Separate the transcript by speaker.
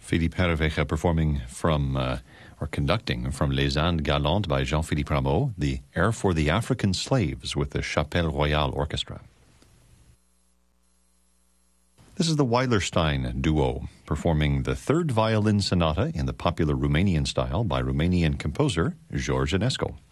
Speaker 1: Philippe Herreweghe performing from, or conducting from Les Indes Galantes by Jean-Philippe Rameau, the Air for the African Slaves with the Chapelle Royale Orchestra. This is the Weilerstein Duo, performing the third violin sonata in the popular Romanian style by Romanian composer George Enescu.